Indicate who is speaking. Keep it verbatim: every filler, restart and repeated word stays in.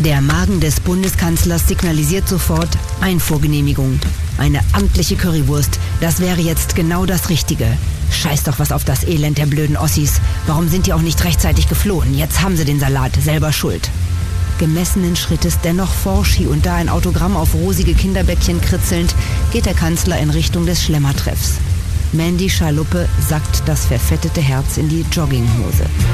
Speaker 1: Der Magen des Bundeskanzlers signalisiert sofort Einfuhrgenehmigung. Eine amtliche Currywurst, das wäre jetzt genau das Richtige. Scheiß doch was auf das Elend der blöden Ossis. Warum sind die auch nicht rechtzeitig geflohen? Jetzt haben sie den Salat, selber schuld. Gemessenen Schrittes, dennoch forsch, hier und da ein Autogramm auf rosige Kinderbäckchen kritzelnd, geht der Kanzler in Richtung des Schlemmertreffs. Mandy Schaluppe sackt das verfettete Herz in die Jogginghose.